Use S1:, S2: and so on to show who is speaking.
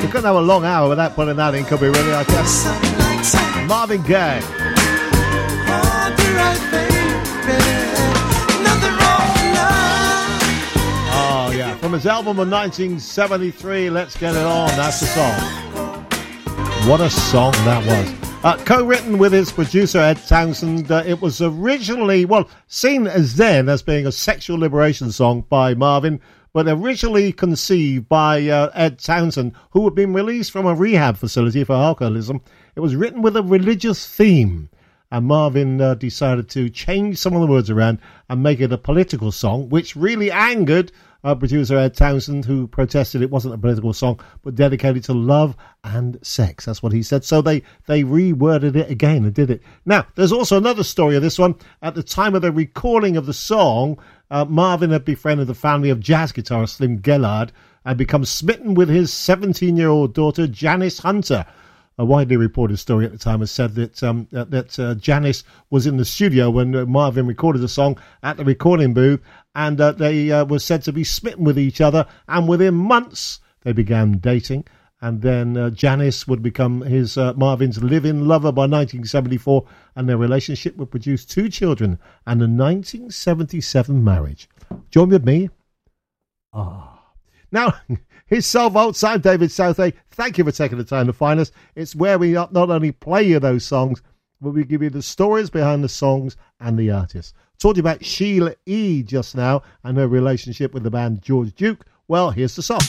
S1: We couldn't have a long hour without putting that in, could we really? I guess. Marvin Gaye. Oh, yeah. From his album of 1973, Let's Get It On. That's the song. What a song that was. Co-written with his producer, Ed Townsend. It was originally, seen as then as being a sexual liberation song by Marvin, but originally conceived by Ed Townsend, who had been released from a rehab facility for alcoholism. It was written with a religious theme, and Marvin decided to change some of the words around and make it a political song, which really angered producer Ed Townsend, who protested it wasn't a political song, but dedicated to love and sex. That's what he said. So they reworded it again and did it. Now, there's also another story of this one. At the time of the recording of the song, Marvin had befriended the family of jazz guitarist Slim Gellard and become smitten with his 17-year-old daughter, Janice Hunter. A widely reported story at the time has said that Janice was in the studio when Marvin recorded the song at the recording booth, and they were said to be smitten with each other, and within months they began dating, and then Janice would become his Marvin's live-in lover by 1974, and their relationship would produce 2 children and a 1977 marriage. Join with me. Now, his Soul Vaults, I'm David Southey. Thank you for taking the time to find us. It's where we not only play you those songs, but we give you the stories behind the songs and the artists. Talked about Sheila E. just now and her relationship with the band George Duke. Well, here's the song.